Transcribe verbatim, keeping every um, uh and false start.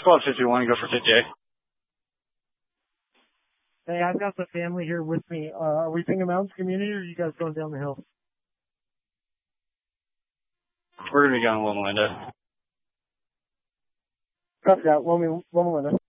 Squad fifty-one, go for fifty-eight. Hey, I've got the family here with me. Uh, are we Pinkham Mountains community, or are you guys going down the hill? We're going to be going Loma Linda. Copy that. Loma Linda.